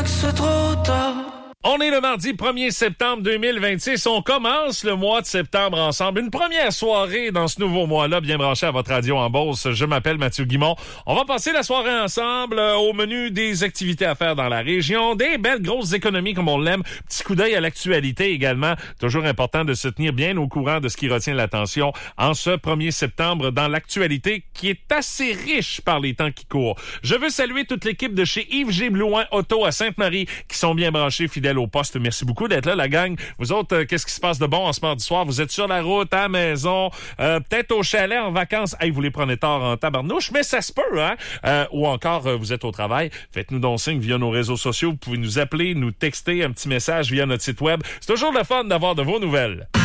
que c'est trop tard. On est le mardi 1er septembre 2026. On commence le mois de septembre ensemble. Une première soirée dans ce nouveau mois-là, bien branché à votre radio en Beauce. Je m'appelle Mathieu Guimond. On va passer la soirée ensemble au menu des activités à faire dans la région, des belles grosses économies comme on l'aime. Petit coup d'œil à l'actualité également. Toujours important de se tenir bien au courant de ce qui retient l'attention en ce 1er septembre dans l'actualité qui est assez riche par les temps qui courent. Je veux saluer toute l'équipe de chez Yves G. Blouin Auto à Sainte-Marie qui sont bien branchés, fidèles au poste. Merci beaucoup d'être là, la gang. Vous autres, qu'est-ce qui se passe de bon en ce mardi soir? Vous êtes sur la route, à la maison, peut-être au chalet, en vacances. Hey, vous les prenez tard en tabarnouche, mais ça se peut, hein? Ou encore, vous êtes au travail. Faites-nous donc signe via nos réseaux sociaux. Vous pouvez nous appeler, nous texter un petit message via notre site web. C'est toujours le fun d'avoir de vos nouvelles.